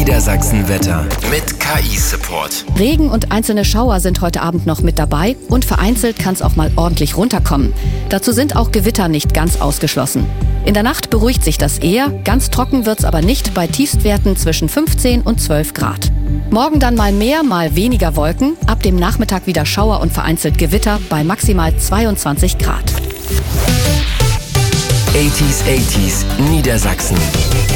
Niedersachsen-Wetter mit KI-Support. Regen und einzelne Schauer sind heute Abend noch mit dabei und vereinzelt kann es auch mal ordentlich runterkommen. Dazu sind auch Gewitter nicht ganz ausgeschlossen. In der Nacht beruhigt sich das eher, ganz trocken wird's aber nicht bei Tiefstwerten zwischen 15 und 12 Grad. Morgen dann mal mehr, mal weniger Wolken, ab dem Nachmittag wieder Schauer und vereinzelt Gewitter bei maximal 22 Grad. 80s Niedersachsen.